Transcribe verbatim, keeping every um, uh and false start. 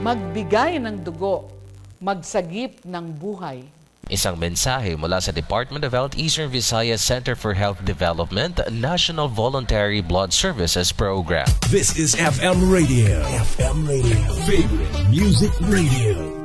magbigay ng dugo, magsagip ng buhay. Isang mensahe mula sa Department of Health Eastern Visayas Center for Health Development National Voluntary Blood Services Program. This is F M Radio. F M Radio. Favorite Music Radio.